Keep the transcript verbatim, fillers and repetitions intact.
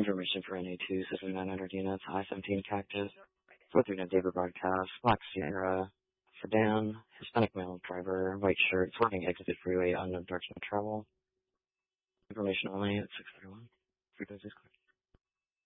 Information for N A two, seventy-nine hundred units, I seventeen Cactus, four three nine David Broadcast, Black Sierra, Sedan, Hispanic male driver, white shirt, swerving exited freeway, unknown direction of travel. Information only at six thirty-one. Frequencies correct.